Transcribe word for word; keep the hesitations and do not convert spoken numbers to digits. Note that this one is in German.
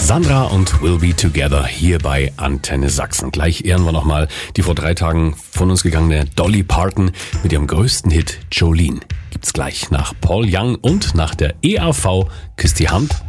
Sandra und We'll Be Together hier bei Antenne Sachsen. Gleich ehren wir nochmal die vor drei Tagen von uns gegangene Dolly Parton mit ihrem größten Hit Jolene. Gibt's gleich nach Paul Young und nach der E R V Küss die Hand